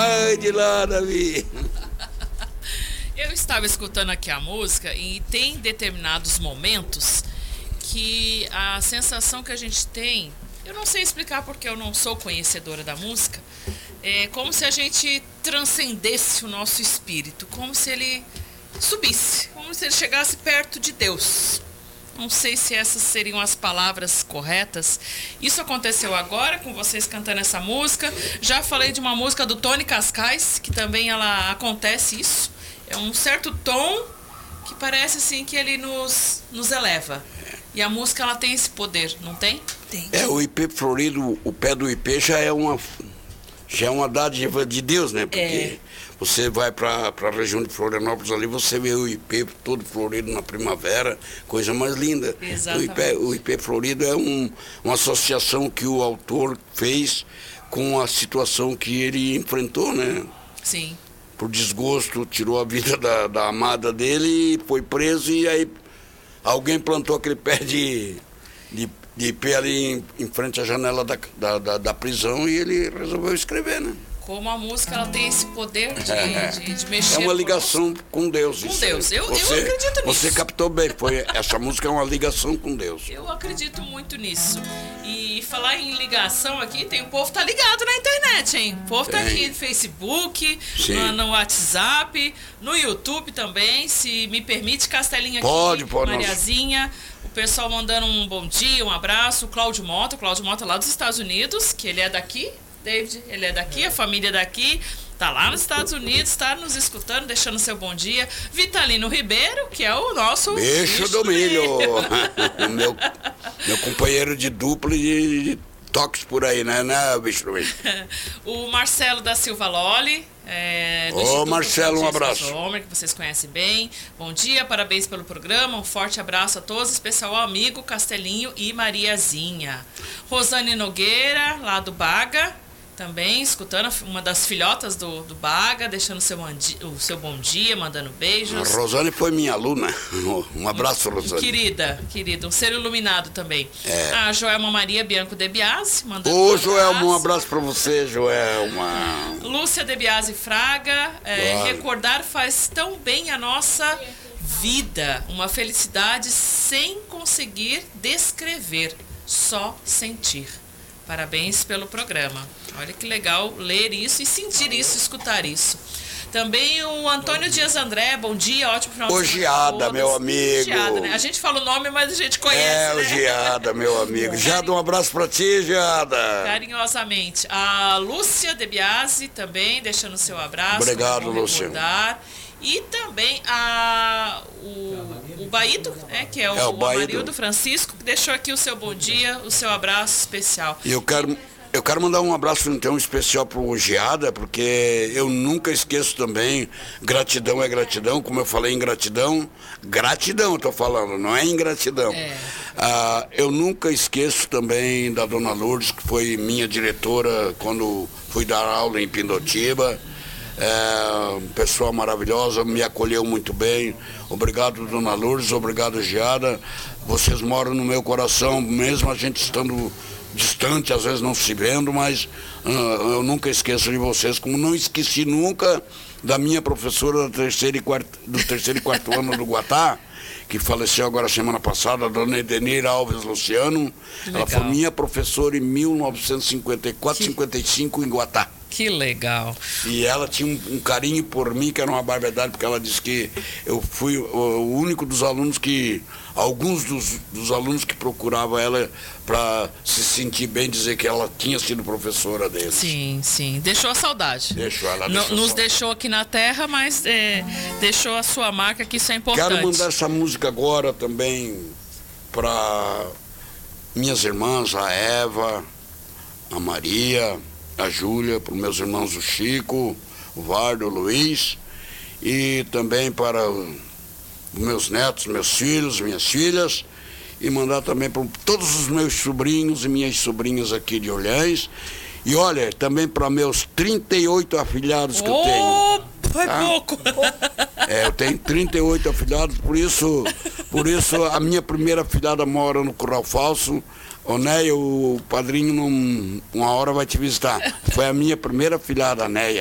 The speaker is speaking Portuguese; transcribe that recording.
Sai de lá, Davi. Eu estava escutando aqui a música e tem determinados momentos que a sensação que a gente tem, eu não sei explicar porque eu não sou conhecedora da música, é como se a gente transcendesse o nosso espírito, como se ele subisse, como se ele chegasse perto de Deus. Não sei se essas seriam as palavras corretas. Isso aconteceu agora com vocês cantando essa música. Já falei de uma música do Tony Cascais, que também ela acontece isso. É um certo tom que parece assim que ele nos eleva. E a música ela tem esse poder, não tem? Tem. O ipê florido, o pé do ipê já é uma dádiva de Deus, né? Porque você vai para a região de Florianópolis ali, você vê o ipê todo florido na primavera, coisa mais linda. Exatamente. O ipê florido é uma associação que o autor fez com a situação que ele enfrentou, né? Sim. Por desgosto, tirou a vida da amada dele e foi preso, e aí alguém plantou aquele pé de ipê ali em frente à janela da prisão, e ele resolveu escrever, né? Como a música ela tem esse poder de mexer. É uma ligação com Deus. Com Deus. Eu acredito nisso. Você captou bem. Essa música é uma ligação com Deus. Eu acredito muito nisso. E falar em ligação aqui, o povo tá ligado na internet, hein? O povo tá aqui no Facebook, no WhatsApp, no YouTube também, se me permite, Castelinha aqui, pode, Mariazinha. O pessoal mandando um bom dia, um abraço. O Cláudio Mota lá dos Estados Unidos, que ele é daqui. David, ele é daqui, a família é daqui, tá lá nos Estados Unidos, está nos escutando, deixando seu bom dia. Vitalino Ribeiro, que é o nosso bicho do milho. meu companheiro de dupla e de toques por aí, né, bicho do milho. O Marcelo da Silva Loli. Marcelo, um abraço. Que vocês conhecem bem. Bom dia, parabéns pelo programa. Um forte abraço a todos, especial ao amigo Castelinho e Mariazinha. Rosane Nogueira, lá do Baga. Também escutando, uma das filhotas do Baga, deixando o seu bom dia, mandando beijos. A Rosane foi minha aluna. Um abraço, Rosane. Querida, um ser iluminado também. A Joelma Maria Bianco De Biasi, mandando Joelma, um abraço pra você, Joelma. Lúcia De Biasi Fraga, recordar faz tão bem a nossa vida. Uma felicidade sem conseguir descrever, só sentir. Parabéns pelo programa. Olha que legal ler isso e sentir isso, escutar isso. Também o Antônio Dias André, bom dia, ótimo final de semana. O Giada, meu amigo. Giada, né? A gente fala o nome, mas a gente conhece, o Giada, meu amigo. Giada, um abraço pra ti, Giada. Carinhosamente. A Lúcia De Biasi também, deixando o seu abraço. Obrigado, Lúcia. E também o Baíto, que é o Amarildo Francisco, que deixou aqui o seu bom dia, o seu abraço especial. E eu quero mandar um abraço então especial pro Giada, porque eu nunca esqueço também, gratidão é gratidão, como eu falei, ingratidão, gratidão eu tô falando, não é ingratidão. Eu nunca esqueço também da Dona Lourdes, que foi minha diretora quando fui dar aula em Pindotiba. Pessoa maravilhosa, me acolheu muito bem. Obrigado, Dona Lourdes, obrigado, Giada. Vocês moram no meu coração, mesmo a gente estando distante, às vezes não se vendo, mas eu nunca esqueço de vocês, como não esqueci nunca da minha professora do terceiro e quarto ano do Guatá, que faleceu agora semana passada, a Dona Edenir Alves Luciano. Ela foi minha professora em 1954, 55 em Guatá. Que legal. E ela tinha um carinho por mim, que era uma barbaridade, porque ela disse que eu fui o único dos alunos que... Alguns dos alunos que procuravam ela para se sentir bem, dizer que ela tinha sido professora deles. Sim. Deixou a saudade. Nos deixou aqui na Terra, mas deixou a sua marca, que isso é importante. Quero mandar essa música agora também para minhas irmãs, a Eva, a Maria, a Júlia, para os meus irmãos, o Chico, o Vardo, o Luiz, e também para meus netos, meus filhos, minhas filhas, e mandar também para todos os meus sobrinhos e minhas sobrinhas aqui de Olhães, e olha, também para meus 38 afilhados que eu tenho. É pouco! Eu tenho 38 afilhados, por isso a minha primeira afilhada mora no Curral Falso. Néia, o padrinho uma hora vai te visitar. Foi a minha primeira afilhada, a Néia.